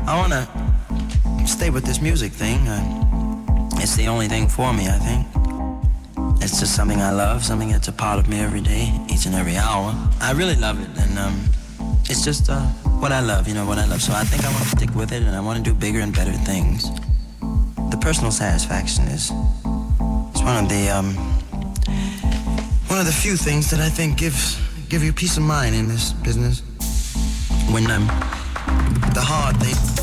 I wanna stay with this music thing. It's the only thing for me, I think. It's just something I love, something that's a part of me every day, each and every hour. I really love it, and it's just what I love, what I love. So I think I want to stick with it, and I want to do bigger and better things. The personal satisfaction is one of the few things that I think give you peace of mind in this business. When the hard thing